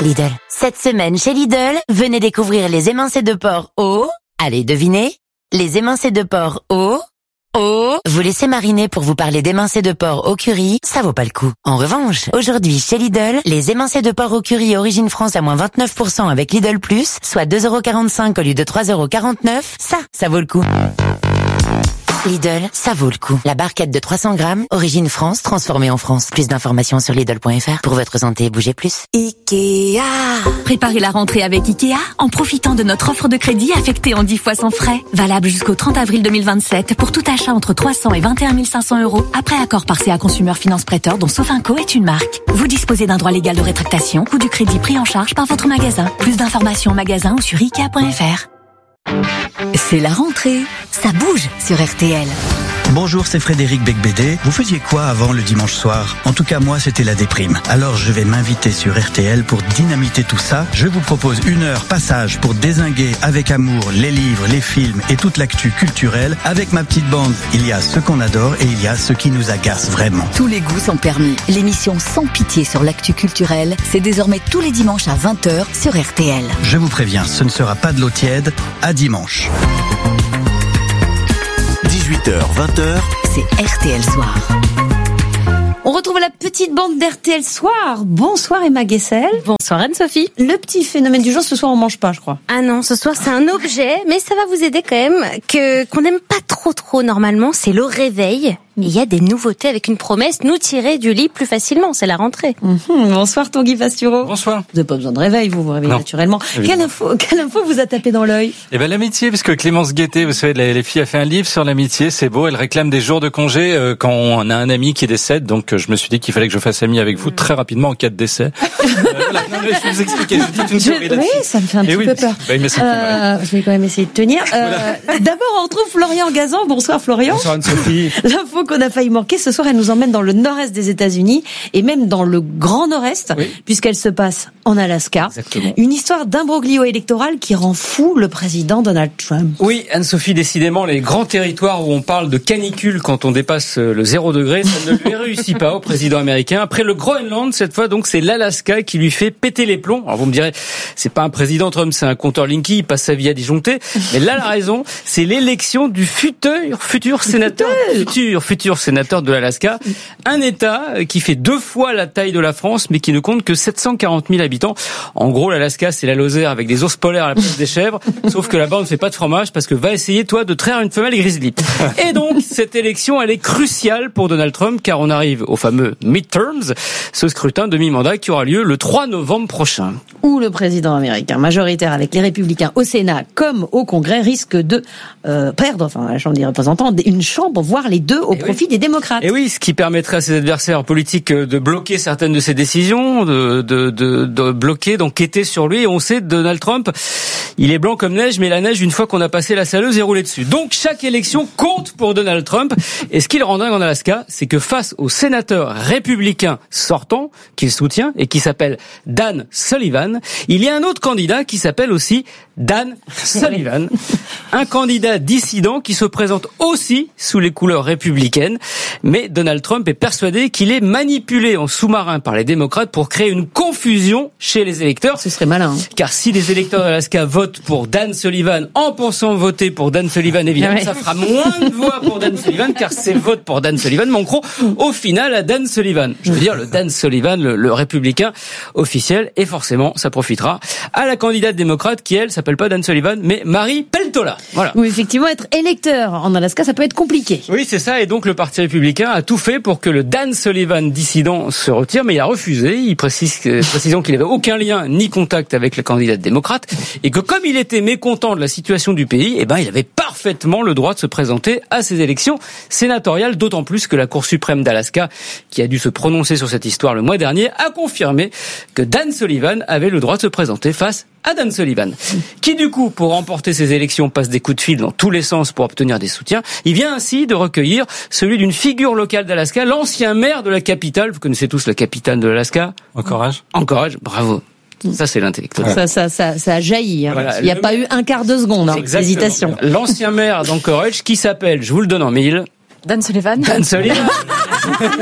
Lidl. Cette semaine chez Lidl, venez découvrir les émincés de porc au... Allez, devinez. Les émincés de porc au... Vous laissez mariner pour vous parler d'émincés de porc au curry, ça vaut pas le coup. En revanche, aujourd'hui chez Lidl, les émincés de porc au curry Origine France à moins 29% avec Lidl Plus, soit 2,45€ au lieu de 3,49€, ça vaut le coup. Lidl, ça vaut le coup. La barquette de 300 grammes, Origine France, transformée en France. Plus d'informations sur Lidl.fr. Pour votre santé, bougez plus. Ikea. Préparez la rentrée avec Ikea en profitant de notre offre de crédit affectée en 10 fois sans frais. Valable jusqu'au 30 avril 2027 pour tout achat entre 300 et 21 500 €. Après accord par CA Consumer Finance Prêteur dont Sofinco est une marque. Vous disposez d'un droit légal de rétractation ou du crédit pris en charge par votre magasin. Plus d'informations au magasin ou sur Ikea.fr. C'est la rentrée, ça bouge sur RTL. Bonjour, c'est Frédéric Becbédé. Vous faisiez quoi avant le dimanche soir? En tout cas, moi, c'était la déprime. Alors, je vais m'inviter sur RTL pour dynamiter tout ça. Je vous propose 1 heure passage pour dézinguer avec amour les livres, les films et toute l'actu culturelle. Avec ma petite bande, il y a ce qu'on adore et il y a ce qui nous agace vraiment. Tous les goûts sont permis. L'émission Sans pitié sur l'actu culturelle, c'est désormais tous les dimanches à 20h sur RTL. Je vous préviens, ce ne sera pas de l'eau tiède. À dimanche. 18h, 20h, c'est RTL Soir. On retrouve la petite bande d'RTL Soir. Bonsoir Emma Guessel. Bonsoir Anne-Sophie. Le petit phénomène du jour, ce soir on mange pas, je crois. Ah non, ce soir c'est un objet, mais ça va vous aider quand même, qu'on n'aime pas trop normalement, c'est le réveil. Il y a des nouveautés avec une promesse, nous tirer du lit plus facilement, c'est la rentrée. Bonsoir Tanguy Pastureau. Bonsoir. Vous n'avez pas besoin de réveil, vous réveillez naturellement. Quelle info vous a tapé dans l'œil? Eh ben l'amitié, parce que Clémence Guettet, vous savez, les filles a fait un livre sur l'amitié, c'est beau, elle réclame des jours de congé quand on a un ami qui décède, donc je me suis dit qu'il fallait que je fasse ami avec vous très rapidement en cas de décès. Voilà, non, mais je vais vous expliquer, j'ai toute une théorie là-dessus. Oui, ça me fait un petit peu peur. Mais ça me fait je vais quand même essayer de tenir. D'abord, on retrouve Florian Gazan. Bonsoir Florian. Bonsoir Anne-Sophie. L'info qu'on a failli manquer, ce soir, elle nous emmène dans le nord-est des États-Unis et même dans le grand nord-est, puisqu'elle se passe en Alaska. Exactement. Une histoire d'imbroglio électoral qui rend fou le président Donald Trump. Oui, Anne-Sophie, décidément, les grands territoires où on parle de canicule quand on dépasse le 0 degré, ça ne lui réussit pas au président américain. Après le Groenland, cette fois, donc, c'est l'Alaska qui lui fait péter les plombs. Alors vous me direz, c'est pas un président Trump, c'est un compteur Linky, il passe sa vie à disjoncter. Mais là, la raison, c'est l'élection du futur sénateur de l'Alaska. Un État qui fait 2 fois la taille de la France, mais qui ne compte que 740 000 habitants. En gros, l'Alaska, c'est la Lozère avec des ours polaires à la place des chèvres. Sauf que là-bas, on ne fait pas de fromage parce que va essayer, toi, de traire une femelle grizzly. Et donc, cette élection, elle est cruciale pour Donald Trump, car on arrive au fameux midterms, ce scrutin demi-mandat qui aura lieu le 3 novembre prochain. Où le président américain majoritaire avec les républicains au Sénat comme au Congrès risque de perdre, enfin, la Chambre des représentants, une chambre, voire les deux, au profit des démocrates. Et oui, ce qui permettrait à ses adversaires politiques de bloquer certaines de ses décisions, de bloquer, d'enquêter sur lui. Et on sait, Donald Trump, il est blanc comme neige, mais la neige, une fois qu'on a passé la saleuse, est roulée dessus. Donc, chaque élection compte pour Donald Trump. Et ce qui le rend dingue en Alaska, c'est que face au sénateur républicain sortant, qu'il soutient, et qui s'appelle Dan Sullivan, il y a un autre candidat qui s'appelle aussi Dan Sullivan. Un candidat dissident qui se présente aussi sous les couleurs républicaines. Mais Donald Trump est persuadé qu'il est manipulé en sous-marin par les démocrates pour créer une confusion chez les électeurs. Ce serait malin. Car si les électeurs d'Alaska votent pour Dan Sullivan en pensant voter pour Dan Sullivan, évidemment, ça fera moins de voix pour Dan Sullivan, car ces votes pour Dan Sullivan manqueront au final à Dan Sullivan. Je veux dire, le Dan Sullivan, le républicain officiel, et forcément, ça profitera à la candidate démocrate qui, elle, s'appelle pas Dan Sullivan, mais Marie Peltola. Voilà. Oui, effectivement, être électeur en Alaska, ça peut être compliqué. Oui, c'est ça, et donc le Parti républicain a tout fait pour que le Dan Sullivan dissident se retire, mais il a refusé. Il précisant qu'il n'avait aucun lien ni contact avec la candidate démocrate, et que comme il était mécontent de la situation du pays, il avait parfaitement le droit de se présenter à ces élections sénatoriales, d'autant plus que la Cour suprême d'Alaska, qui a dû se prononcer sur cette histoire le mois dernier, a confirmé que Dan Sullivan avait le droit de se présenter face à Dan Sullivan, qui du coup, pour remporter ces élections, passe des coups de fil dans tous les sens pour obtenir des soutiens. Il vient ainsi de recueillir celui d'une figure locale d'Alaska, l'ancien maire de la capitale. Vous connaissez tous la capitale de l'Alaska? Anchorage, bravo. Ça, c'est l'intellectuel. Ça a jailli. Hein. Voilà, il n'y a pas eu un quart de seconde d'hésitation. L'ancien maire d'Anchorage qui s'appelle, je vous le donne en mille, Dan Sullivan. Dan Sullivan.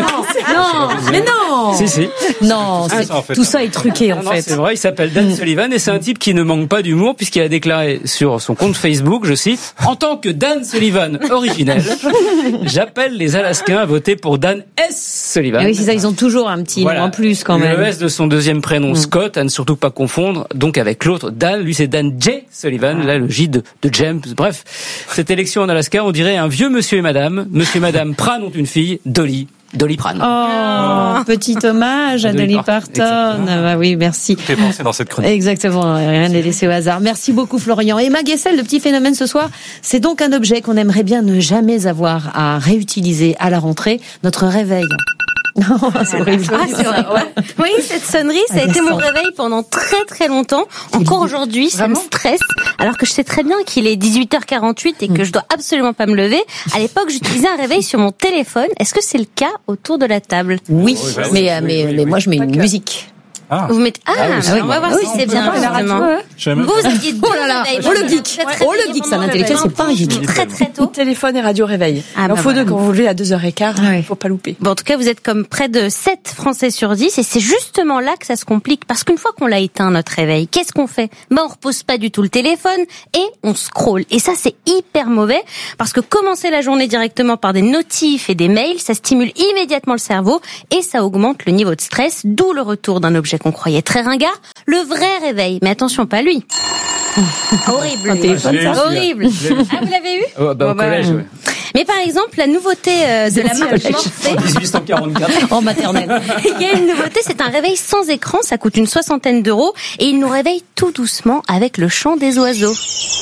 mais non. Si. Non, tout ça est truqué en Non, fait. c'est vrai, il s'appelle Dan Sullivan et c'est un type qui ne manque pas d'humour puisqu'il a déclaré sur son compte Facebook, je cite, en tant que Dan Sullivan originel, j'appelle les Alaskains à voter pour Dan S. Sullivan. Ah oui, c'est ça, ils ont toujours un petit nom en plus quand même. Le S de son deuxième prénom, Scott, à ne surtout pas confondre, donc avec l'autre Dan, lui c'est Dan J. Sullivan, là le J de James. Bref, cette élection en Alaska, on dirait un vieux monsieur et madame. Monsieur et madame Pran ont une fille, Dolly Pran. Oh, petit hommage à Dolly Parton. Ah bah oui, merci. Tout est pensé dans cette chronique. Exactement, rien n'est laissé au hasard. Merci beaucoup Florian. Et Emma Guessel, le petit phénomène ce soir, c'est donc un objet qu'on aimerait bien ne jamais avoir à réutiliser à la rentrée, notre réveil. Non, c'est horrible. Ah, c'est vrai. Ouais. Oui, cette sonnerie, ça a été mon réveil pendant très très longtemps. Encore aujourd'hui, ça me stresse. Alors que je sais très bien qu'il est 18h48 et que je dois absolument pas me lever. À l'époque, j'utilisais un réveil sur mon téléphone. Est-ce que c'est le cas autour de la table? Oui, mais moi je mets une musique. Ah. Vous mettez on va voir si c'est bien justement. Vous aviez deux réveils. Oh le geek, c'est un intellectuel, c'est pas un geek. Très très tôt. Téléphone et radio réveil. Il en faut deux quand vous vous levez à 2h15, il faut pas louper. Bon, en tout cas, vous êtes comme près de 7 Français sur 10 et c'est justement là que ça se complique parce qu'une fois qu'on l'a éteint notre réveil, qu'est-ce qu'on fait? On repose pas du tout le téléphone et on scrolle. Et ça, c'est hyper mauvais parce que commencer la journée directement par des notifs et des mails, ça stimule immédiatement le cerveau et ça augmente le niveau de stress, d'où le retour d'un objet qu'on croyait très ringard, le vrai réveil. Mais attention, pas lui. Horrible. Horrible. Ah, vous l'avez eu? Au collège, ouais. Mais par exemple, la nouveauté de la marque Morphée. 1844. En maternelle. Il y a une nouveauté, c'est un réveil sans écran, ça coûte une 60aine d'euros et il nous réveille tout doucement avec le chant des oiseaux.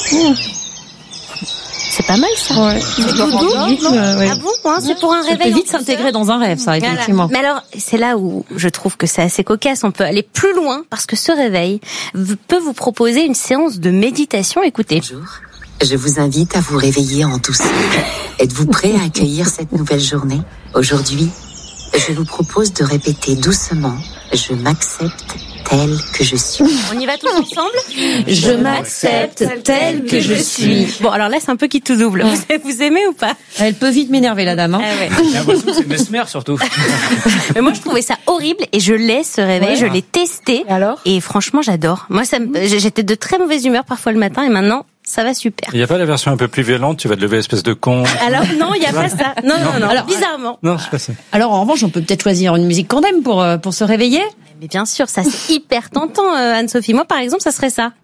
C'est pas mal ça. Ouais. C'est tout doux. Ah bon, c'est pour un réveil. Ça peut vite s'intégrer dans un rêve, ça, effectivement. Mais alors, c'est là où je trouve que c'est assez cocasse. On peut aller plus loin parce que ce réveil peut vous proposer une séance de méditation. Écoutez. Bonjour. Je vous invite à vous réveiller en douceur. Êtes-vous prêt à accueillir cette nouvelle journée? Aujourd'hui, je vous propose de répéter doucement « Je m'accepte tel que je suis ». On y va tous ensemble? Je m'accepte tel que je suis. Bon, alors là, c'est un peu qui tout double. Vous aimez ou pas? Elle peut vite m'énerver, la dame. Hein. Ah ouais. J'ai l'impression que c'est Mesmer surtout. Mais moi, je trouvais ça horrible et je l'ai ce réveil. Je l'ai testé. Et franchement, j'adore. Moi, j'étais de très mauvaise humeur parfois le matin et maintenant, ça va super. Il n'y a pas la version un peu plus violente, tu vas te lever espèce de con. Alors non, il n'y a pas ça. Non. Alors bizarrement. Non, c'est pas ça. Alors en revanche, on peut peut-être choisir une musique qu'on aime pour se réveiller. Mais bien sûr, ça c'est hyper tentant, Anne-Sophie. Moi, par exemple, ça serait ça.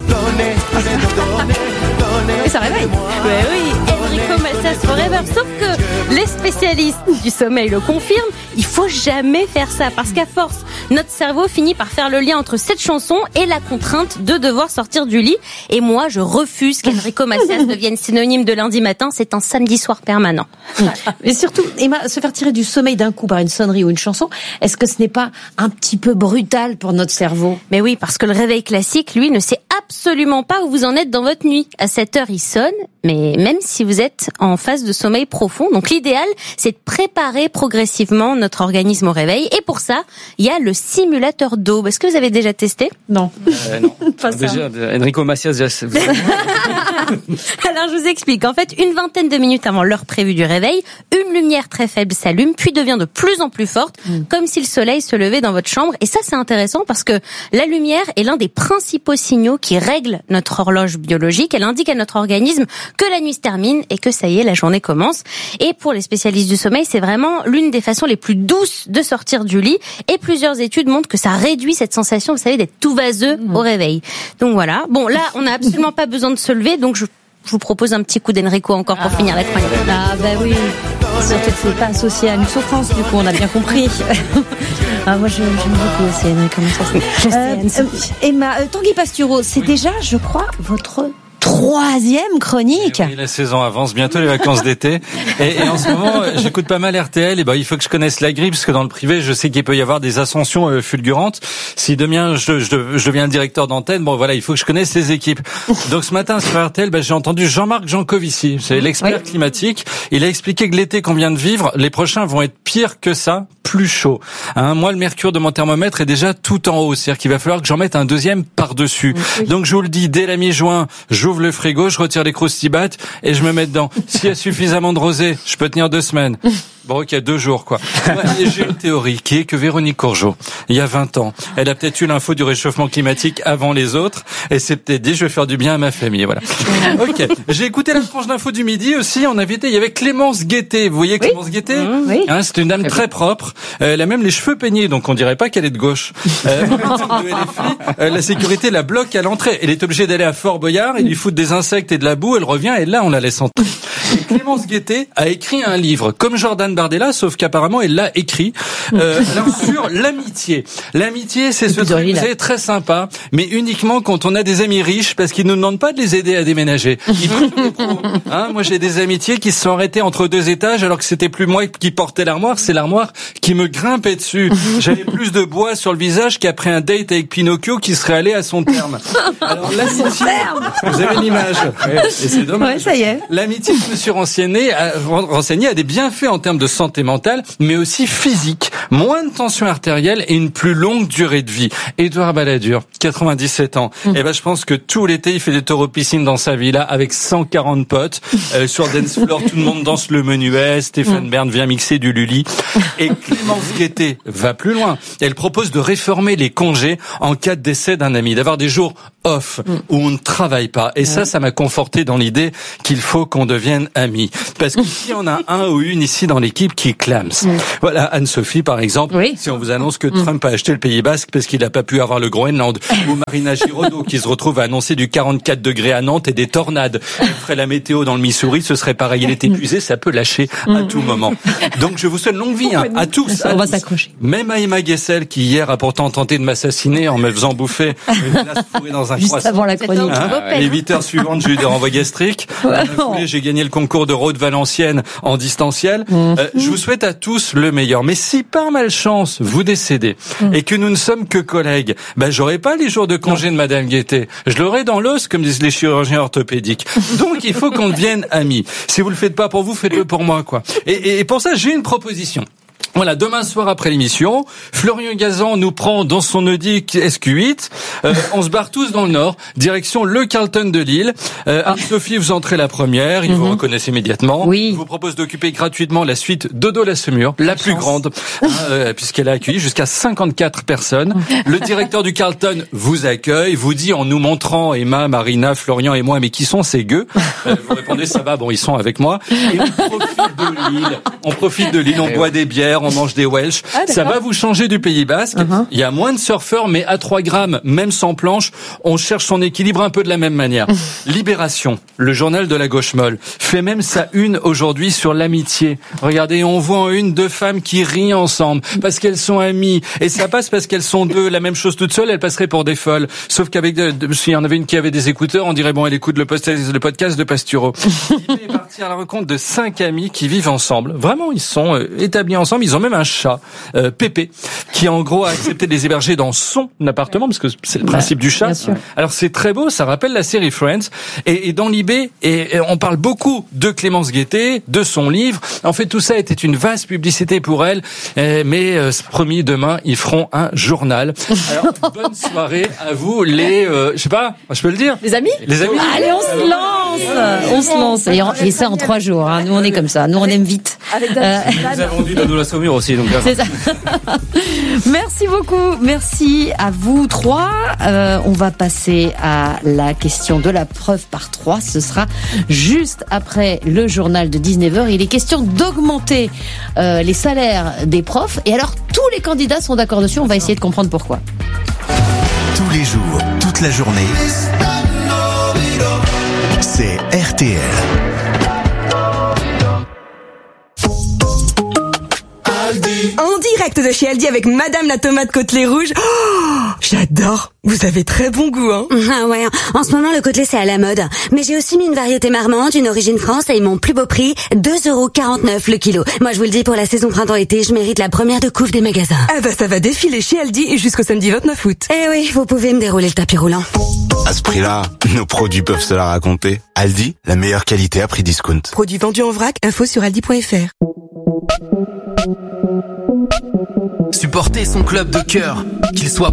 Et ça réveille. Oui, Enrico Macias Forever. Sauf que les spécialistes du sommeil le confirment, il faut jamais faire ça parce qu'à force, notre cerveau finit par faire le lien entre cette chanson et la contrainte de devoir sortir du lit. Et moi, je refuse qu'Enrico Macias devienne synonyme de lundi matin. C'est un samedi soir permanent. Mais surtout, Emma, se faire tirer du sommeil d'un coup par une sonnerie ou une chanson, est-ce que ce n'est pas un petit peu brutal pour notre cerveau? Mais oui, parce que le réveil classique, lui, ne sait absolument pas où vous en êtes dans votre nuit. À 7 heures, il sonne, mais même si vous êtes en phase de sommeil profond. Donc l'idéal, c'est de préparer progressivement notre organisme au réveil. Et pour ça, il y a le simulateur d'aube. Est-ce que vous avez déjà testé? Non. Non. Pas ça. Déjà, Enrico Macias, Alors je vous explique. En fait, une vingtaine de minutes avant l'heure prévue du réveil, une lumière très faible s'allume, puis devient de plus en plus forte, comme si le soleil se levait dans votre chambre. Et ça, c'est intéressant parce que la lumière est l'un des principaux signaux qui règle notre horloge biologique. Elle indique à notre organisme que la nuit se termine et que ça y est, la journée commence. Et pour les spécialistes du sommeil, c'est vraiment l'une des façons les plus douces de sortir du lit. Et plusieurs études montrent que ça réduit cette sensation, vous savez, d'être tout vaseux au réveil. Donc voilà. Bon, là, on n'a absolument pas besoin de se lever, donc je vous propose un petit coup d'Enrico encore pour finir la chronique. Ah bah oui. Surtout que c'est pas associé à une souffrance, du coup, on a bien compris. Moi, j'aime beaucoup aussi Enrico. Emma, Tanguy Pastureau, c'est déjà, je crois, votre troisième chronique. Oui, la saison avance, bientôt les vacances d'été. Et en ce moment, j'écoute pas mal RTL. Et il faut que je connaisse la grille, parce que dans le privé, je sais qu'il peut y avoir des ascensions fulgurantes. Si demain je deviens le directeur d'antenne, il faut que je connaisse les équipes. Donc ce matin sur RTL, j'ai entendu Jean-Marc Jancovici, c'est l'expert climatique. Il a expliqué que l'été qu'on vient de vivre, les prochains vont être pires que ça, plus chaud. Moi, le mercure de mon thermomètre est déjà tout en haut, c'est-à-dire qu'il va falloir que j'en mette un deuxième par-dessus. Donc je vous le dis, dès la mi-juin, j'ouvre le frigo, je retire les croustibates et je me mets dedans. S'il y a suffisamment de rosé, je peux tenir 2 semaines. Bon, ok, 2 jours, quoi. J'ai une théorie qui est que Véronique Courgeot, il y a 20 ans, elle a peut-être eu l'info du réchauffement climatique avant les autres, et s'est peut-être dit, je vais faire du bien à ma famille, voilà. Ok. J'ai écouté la tranche d'info du midi aussi, on invité, il y avait Clémence Guettet. Vous voyez Clémence Guettet? Oui. Hein, c'est une dame très propre. Elle a même les cheveux peignés, donc on dirait pas qu'elle est de gauche. De LFI, la sécurité la bloque à l'entrée. Elle est obligée d'aller à Fort Boyard, ils lui foutent des insectes et de la boue, elle revient et là on la laisse entrer. Et Clémence Guettet a écrit un livre, comme Jordan Bardella, sauf qu'apparemment elle l'a écrit sur l'amitié. L'amitié, c'est ce truc, c'est très sympa, mais uniquement quand on a des amis riches, parce qu'ils nous demandent pas de les aider à déménager. Ils veulent tous les pros. Hein, moi j'ai des amitiés qui se sont arrêtées entre 2 étages alors que c'était plus moi qui portais l'armoire, c'est l'armoire qui me grimpait dessus. J'avais plus de bois sur le visage qu'après un date avec Pinocchio qui serait allé à son terme. Alors l'amitié, vous avez l'image. Et c'est dommage. Ouais, ça y est. L'amitié, je me suis renseigné a des bienfaits en termes de santé mentale, mais aussi physique. Moins de tension artérielle et une plus longue durée de vie. Édouard Balladur, 97 ans. Et ben, je pense que tout l'été, il fait des taureaux-piscines dans sa villa avec 140 potes. Sur Dance Floor, tout le monde danse le menuet. Stéphane Bern vient mixer du Lully. Et Clémence Guettet va plus loin. Elle propose de réformer les congés en cas de décès d'un ami, d'avoir des jours off où on ne travaille pas. Et ça m'a conforté dans l'idée qu'il faut qu'on devienne amis. Parce que si on a un ou une ici dans l'équipe qui clame. Voilà, Anne-Sophie par exemple, si on vous annonce que Trump a acheté le Pays Basque parce qu'il n'a pas pu avoir le Groenland, ou Marina Giraudot qui se retrouve à annoncer du 44 degrés à Nantes et des tornades. Elle ferait la météo dans le Missouri, ce serait pareil. Il est épuisé, ça peut lâcher à tout moment. Donc je vous souhaite longue vie à tous. On va s'accrocher. Même à Emma Guessel qui hier a pourtant tenté de m'assassiner en me faisant bouffer une glace fourrée dans un juste croissant. Avant la chronique. Les 8 heures suivantes, j'ai eu des renvois gastriques. J'ai gagné le concours de Rhode Valenciennes en distanciel. Je vous souhaite à tous le meilleur. Mais si par malchance vous décédez et que nous ne sommes que collègues, j'aurai pas les jours de congé de Madame Guettet. Je l'aurai dans l'os, comme disent les chirurgiens orthopédiques. Donc il faut qu'on devienne amis. Si vous le faites pas pour vous, faites-le pour moi, quoi. Et pour ça, j'ai une proposition. Voilà, demain soir après l'émission, Florian Gazan nous prend dans son Audi SQ8. On se barre tous dans le Nord, direction le Carlton de Lille. Anne-Sophie, vous entrez la première, il vous reconnaît immédiatement. Oui. Je vous propose d'occuper gratuitement la suite Dodo la Semur, la plus grande, puisqu'elle a accueilli jusqu'à 54 personnes. Le directeur du Carlton vous accueille, vous dit en nous montrant Emma, Marina, Florian et moi, mais qui sont ces gueux? Vous répondez, ça va, bon, ils sont avec moi. Et on profite de Lille, on boit des bières, on mange des Welsh. Ça va vous changer du Pays Basque. Il y a moins de surfeurs, mais à 3 grammes, même sans planche, on cherche son équilibre un peu de la même manière. Libération, le journal de la gauche molle, fait même sa une aujourd'hui sur l'amitié. Regardez, on voit en une 2 femmes qui rient ensemble parce qu'elles sont amies. Et ça passe parce qu'elles sont 2. La même chose toute seule, elles passeraient pour des folles. Sauf qu'avec, s'il y en avait une qui avait des écouteurs, on dirait bon, elle écoute le podcast de Pastureau. Il est parti à la rencontre de 5 amis qui vivent ensemble. Vraiment, ils sont établis ensemble. Ils ont même un chat, Pépé, qui en gros a accepté de les héberger dans son appartement, parce que c'est le principe du chat. Alors c'est très beau, ça rappelle la série Friends. Et dans l'IB, et on parle beaucoup de Clémence Guettet, de son livre. En fait, tout ça était une vaste publicité pour elle. Mais promis, demain, ils feront un journal. Alors, bonne soirée à vous, les... je sais pas, je peux le dire. Les amis. Les amis. Allez, on se lance. On se lance. Et ça en 3 jours. Nous, on est comme ça. Nous, on aime vite. Nous avons vendu Dodo la Saumure aussi, donc. C'est ça. Merci beaucoup. Merci à vous 3. On va passer à la question de la preuve par 3. Ce sera juste après le journal de 19h. Il est question d'augmenter les salaires des profs. Et alors, tous les candidats sont d'accord dessus. On va essayer de comprendre pourquoi. Tous les jours, toute la journée, c'est RTL. En direct de chez Aldi avec Madame la tomate côtelée rouge. Oh, j'adore. Vous avez très bon goût, hein. Ah ouais, en ce moment le côtelé c'est à la mode. Mais j'ai aussi mis une variété marmande, une origine France et mon plus beau prix, 2,49€ le kilo. Moi je vous le dis, pour la saison printemps-été, je mérite la première de couve des magasins. Ah bah ça va défiler chez Aldi jusqu'au samedi 29 août. Eh oui, vous pouvez me dérouler le tapis roulant. À ce prix-là, nos produits peuvent se la raconter. Aldi, la meilleure qualité à prix discount. Produits vendus en vrac, info sur aldi.fr. Supporter son club de cœur, qu'il soit